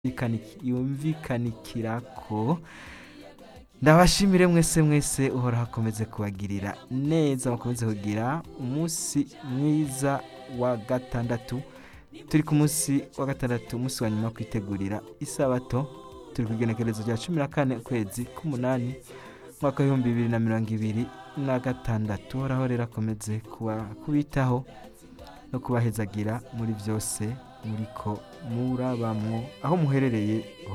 yumvikanikirako. Ndabashimire mwese uhoraho akomeze kubagirira neza, mukomeze kugira umunsi mwiza wa gatandatu. Turi ku munsi wa gatandatu, umunsi wa nyuma wo kwitegurira isabato. Turi ku igenekerezo rya 14 ukwezi k'umunani mwaka w'ibihumbi 2026. Uhoraho rero akomeze kubitaho no kubahezagira muri byose muriko murabamwo aho muherereye